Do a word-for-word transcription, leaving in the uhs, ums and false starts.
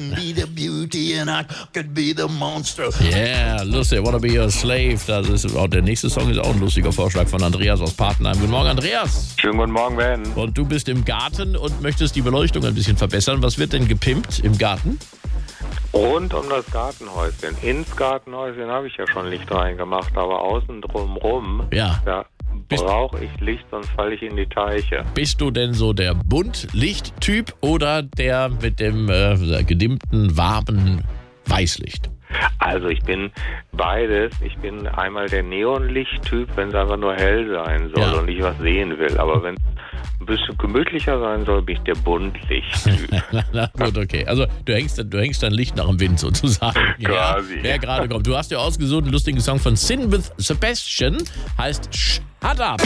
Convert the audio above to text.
can be the beauty and I could be the monster. Yeah, lustig. Wanna be your slave. Das ist auch der nächste Song ist auch ein lustiger Vorschlag von Andreas aus Patenheim. Guten Morgen, Andreas. Schönen guten Morgen, Ben. Und du bist im Garten und möchtest die Beleuchtung ein bisschen verbessern. Was wird denn gepimpt im Garten? Rund um das Gartenhäuschen. Ins Gartenhäuschen habe ich ja schon Licht reingemacht, aber außen drumrum, Ja. da brauche ich Licht, sonst falle ich in die Teiche. Bist du denn so der Bunt-Licht-Typ oder der mit dem äh, gedimmten, warmen Weißlicht? Also ich bin beides. Ich bin einmal der Neonlicht-Typ, wenn es einfach nur hell sein soll Ja. und ich was sehen will. Aber wenn es ein bisschen gemütlicher sein soll, bin ich der Buntlicht-Typ. Na gut, okay. Also du hängst, du hängst dein Licht nach dem Wind sozusagen. Quasi. Ja, wer gerade kommt. Du hast ja ausgesucht einen lustigen Song von Sin with Sebastian, heißt Shut Up.